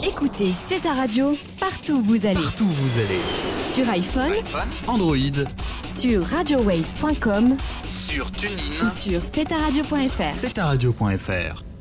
Écoutez, c'est ta radio, partout où vous allez. Partout où vous allez. Sur iPhone, Android, sur radiowaves.com, sur TuneIn ou sur steta-radio.fr. steta-radio.fr.